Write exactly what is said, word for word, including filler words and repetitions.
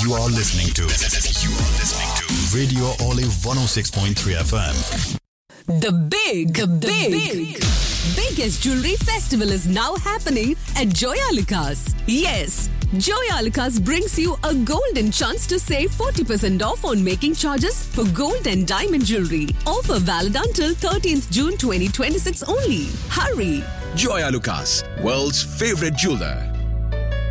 You are listening to You are listening to Radio Olive one oh six point three F M. The big, the big, big, biggest jewelry festival is now happening at Joyalukas. Yes, Joyalukas brings you a golden chance to save forty percent off on making charges for gold and diamond jewelry. Offer valid until thirteenth June twenty twenty-six only. Hurry! Joyalukas, world's favorite jeweler.